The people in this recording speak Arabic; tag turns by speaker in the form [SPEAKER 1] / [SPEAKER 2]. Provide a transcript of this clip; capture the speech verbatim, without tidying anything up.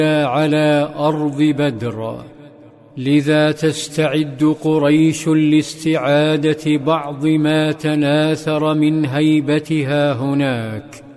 [SPEAKER 1] على أرض بدر، لذا تستعد قريش لاستعادة بعض ما تناثر من هيبتها هناك.